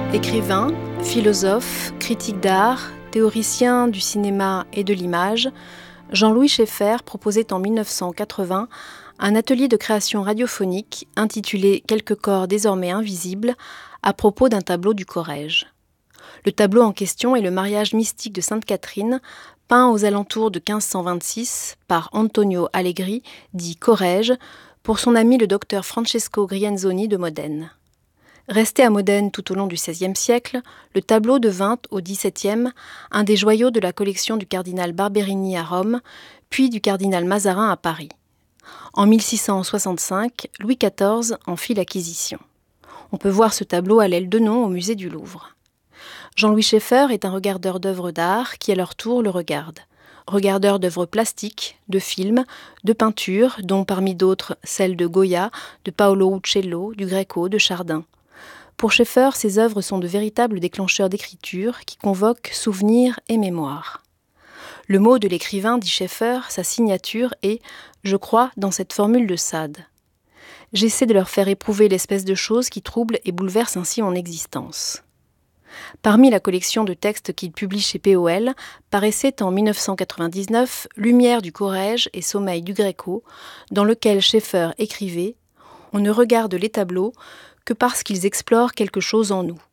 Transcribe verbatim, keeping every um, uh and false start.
Écrivain, philosophe, critique d'art, théoricien du cinéma et de l'image, Jean-Louis Scheffer proposait en mille neuf cent quatre-vingts un atelier de création radiophonique intitulé « Quelques corps désormais invisibles » à propos d'un tableau du Corrège. Le tableau en question est le mariage mystique de Sainte Catherine, peint aux alentours de quinze cent vingt-six par Antonio Allegri, dit Corrège, pour son ami le docteur Francesco Grienzoni de Modène. Resté à Modène tout au long du seizième siècle, le tableau devint, au dix-septième, un des joyaux de la collection du cardinal Barberini à Rome, puis du cardinal Mazarin à Paris. En mille six cent soixante-cinq, Louis quatorze en fit l'acquisition. On peut voir ce tableau à l'aile Denon au musée du Louvre. Jean-Louis Scheffer est un regardeur d'œuvres d'art qui, à leur tour, le regarde. Regardeur d'œuvres plastiques, de films, de peintures, dont parmi d'autres celles de Goya, de Paolo Uccello, du Greco, de Chardin. Pour Scheffer, ces œuvres sont de véritables déclencheurs d'écriture qui convoquent souvenirs et mémoire. Le mot de l'écrivain, dit Scheffer, sa signature est, je crois, dans cette formule de Sade. J'essaie de leur faire éprouver l'espèce de choses qui trouble et bouleverse ainsi mon existence. Parmi la collection de textes qu'il publie chez P O L, paraissait en mille neuf cent quatre-vingt-dix-neuf Lumière du Corrège et Sommeil du Greco, dans lequel Scheffer écrivait « On ne regarde les tableaux que parce qu'ils explorent quelque chose en nous.